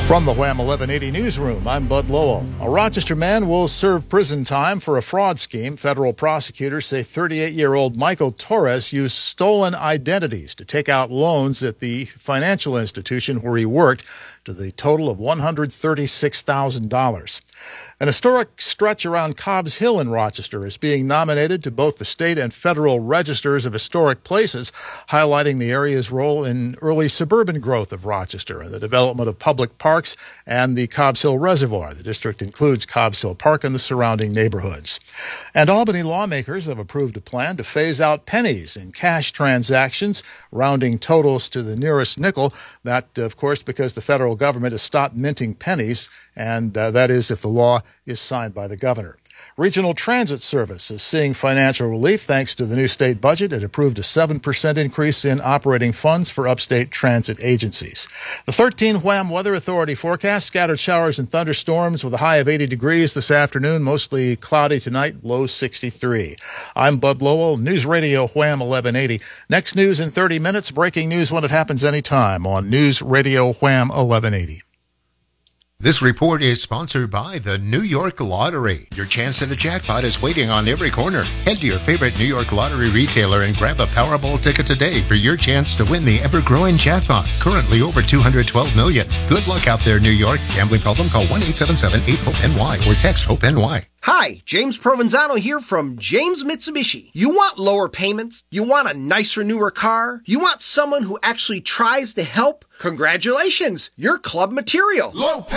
From the Wham 1180 newsroom, I'm Bud Lowell. A Rochester man will serve prison time for a fraud scheme. Federal prosecutors say 38-year-old Michael Torres used stolen identities to take out loans at the financial institution where he worked to the total of $136,000. An historic stretch around Cobbs Hill in Rochester is being nominated to both the state and federal registers of historic places, highlighting the area's role in early suburban growth of Rochester and the development of public parks and the Cobbs Hill Reservoir. The district includes Cobbs Hill Park and the surrounding neighborhoods. And Albany lawmakers have approved a plan to phase out pennies in cash transactions, rounding totals to the nearest nickel. That, of course, because the federal government has stopped minting pennies, and that is if the law is signed by the governor. Regional Transit Service is seeing financial relief thanks to the new state budget. It approved a 7% increase in operating funds for upstate transit agencies. The 13 Wham Weather Authority forecast: scattered showers and thunderstorms with a high of 80 degrees this afternoon, mostly cloudy tonight, low 63. I'm Bud Lowell, News Radio Wham 1180. Next news in 30 minutes, breaking news when it happens anytime on News Radio Wham 1180. This report is sponsored by the New York Lottery. Your chance at a jackpot is waiting on every corner. Head to your favorite New York Lottery retailer and grab a Powerball ticket today for your chance to win the ever-growing jackpot, currently over $212 million. Good luck out there, New York. Gambling problem? Call 1-877-8-HOPE-NY or text HOPE-NY. Hi, James Provenzano here from James Mitsubishi. You want lower payments? You want a nicer, newer car? You want someone who actually tries to help? Congratulations, you're club material. Low